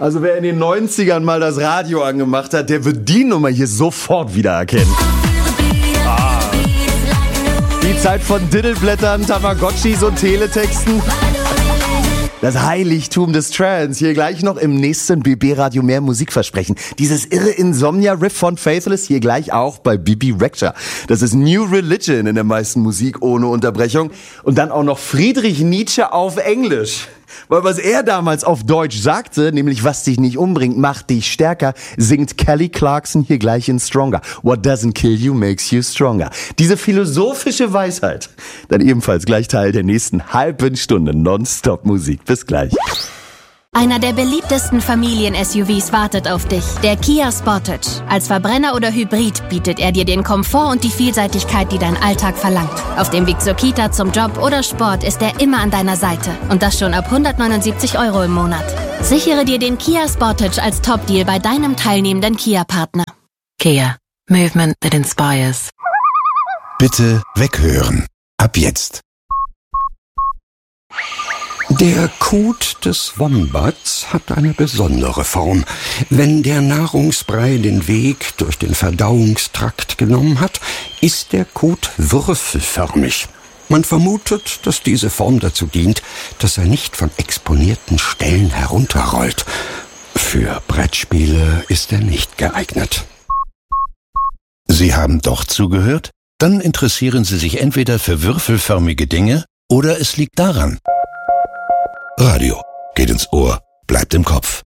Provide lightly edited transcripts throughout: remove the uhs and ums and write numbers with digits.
Also wer in den 90ern mal das Radio angemacht hat, der wird die Nummer hier sofort wiedererkennen. Die Zeit von Diddleblättern, Tamagotchis und Teletexten. Das Heiligtum des Trance. Hier gleich noch im nächsten BB-Radio mehr Musikversprechen. Dieses irre Insomnia-Riff von Faithless hier gleich auch bei Bibi Rexha. Das ist New Religion in der meisten Musik ohne Unterbrechung. Und dann auch noch Friedrich Nietzsche auf Englisch. Weil was er damals auf Deutsch sagte, nämlich was dich nicht umbringt, macht dich stärker, singt Kelly Clarkson hier gleich in Stronger. What doesn't kill you makes you stronger. Diese philosophische Weisheit, dann ebenfalls gleich Teil der nächsten halben Stunde Nonstop-Musik. Bis gleich. Einer der beliebtesten Familien-SUVs wartet auf dich, der Kia Sportage. Als Verbrenner oder Hybrid bietet er dir den Komfort und die Vielseitigkeit, die dein Alltag verlangt. Auf dem Weg zur Kita, zum Job oder Sport ist er immer an deiner Seite. Und das schon ab 179 € im Monat. Sichere dir den Kia Sportage als Top-Deal bei deinem teilnehmenden Kia-Partner. Kia. Movement that inspires. Bitte weghören. Ab jetzt. Der Kot des Wombats hat eine besondere Form. Wenn der Nahrungsbrei den Weg durch den Verdauungstrakt genommen hat, ist der Kot würfelförmig. Man vermutet, dass diese Form dazu dient, dass er nicht von exponierten Stellen herunterrollt. Für Brettspiele ist er nicht geeignet. Sie haben doch zugehört? Dann interessieren Sie sich entweder für würfelförmige Dinge oder es liegt daran. Radio geht ins Ohr, bleibt im Kopf.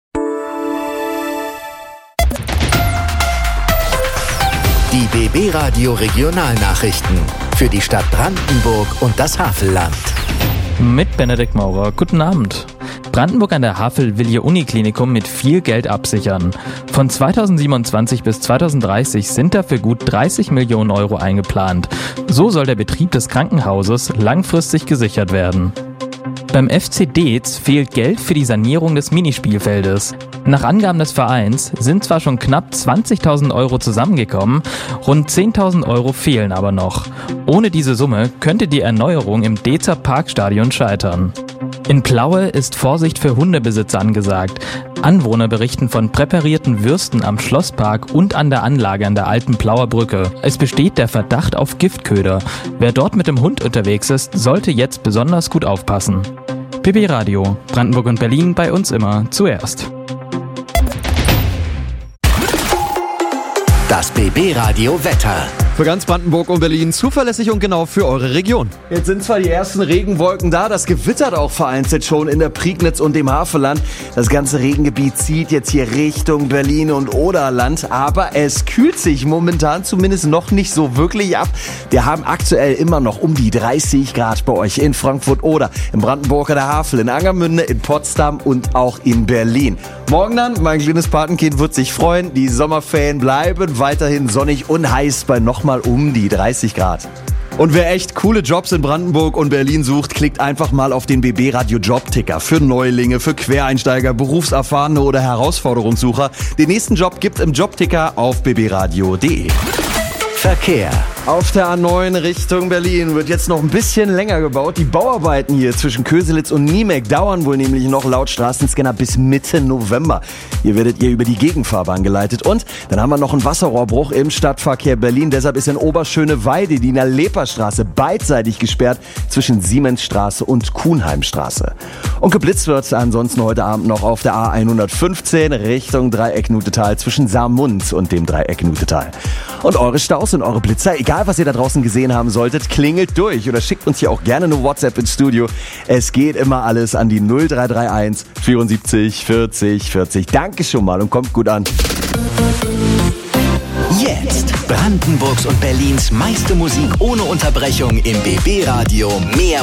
Die BB Radio Regionalnachrichten für die Stadt Brandenburg und das Havelland. Mit Benedikt Maurer. Guten Abend. Brandenburg an der Havel will ihr Uniklinikum mit viel Geld absichern. Von 2027 bis 2030 sind dafür gut 30 Millionen € eingeplant. So soll der Betrieb des Krankenhauses langfristig gesichert werden. Beim FC Deetz fehlt Geld für die Sanierung des Minispielfeldes. Nach Angaben des Vereins sind zwar schon knapp 20.000 € zusammengekommen, rund 10.000 € fehlen aber noch. Ohne diese Summe könnte die Erneuerung im Deetzer Parkstadion scheitern. In Plaue ist Vorsicht für Hundebesitzer angesagt. Anwohner berichten von präparierten Würsten am Schlosspark und an der Anlage an der alten Plauer Brücke. Es besteht der Verdacht auf Giftköder. Wer dort mit dem Hund unterwegs ist, sollte jetzt besonders gut aufpassen. BB Radio, Brandenburg und Berlin, bei uns immer zuerst. Das BB Radio Wetter. Für ganz Brandenburg und Berlin zuverlässig und genau für eure Region. Jetzt sind zwar die ersten Regenwolken da, das gewittert auch vereinzelt schon in der Prignitz und dem Havelland. Das ganze Regengebiet zieht jetzt hier Richtung Berlin und Oderland, aber es kühlt sich momentan zumindest noch nicht so wirklich ab. Wir haben aktuell immer noch um die 30 Grad bei euch in Frankfurt oder in Brandenburg an der Havel, in Angermünde, in Potsdam und auch in Berlin. Morgen dann, mein kleines Patenkind wird sich freuen, die Sommerferien bleiben weiterhin sonnig und heiß bei nochmal um die 30 Grad. Und wer echt coole Jobs in Brandenburg und Berlin sucht, klickt einfach mal auf den BB Radio Jobticker. Für Neulinge, für Quereinsteiger, Berufserfahrene oder Herausforderungssucher. Den nächsten Job gibt im Jobticker auf bbradio.de. Verkehr. Auf der A9 Richtung Berlin wird jetzt noch ein bisschen länger gebaut. Die Bauarbeiten hier zwischen Köselitz und Niemek dauern wohl nämlich noch laut Straßenscanner bis Mitte November. Hier werdet ihr über die Gegenfahrbahn geleitet. Und dann haben wir noch einen Wasserrohrbruch im Stadtverkehr Berlin. Deshalb ist in Oberschöneweide die Nalepa-Straße beidseitig gesperrt zwischen Siemensstraße und Kuhnheimstraße. Und geblitzt wird ansonsten heute Abend noch auf der A115 Richtung Dreieck-Nutetal zwischen Saarmund und dem Dreieck-Nutetal. Und eure Staus und eure Blitzer, egal was ihr da draußen gesehen haben solltet, klingelt durch oder schickt uns hier auch gerne eine WhatsApp ins Studio. Es geht immer alles an die 0331 74 40 40. Danke schon mal und kommt gut an. Jetzt Brandenburgs und Berlins meiste Musik ohne Unterbrechung im BB Radio. Mehr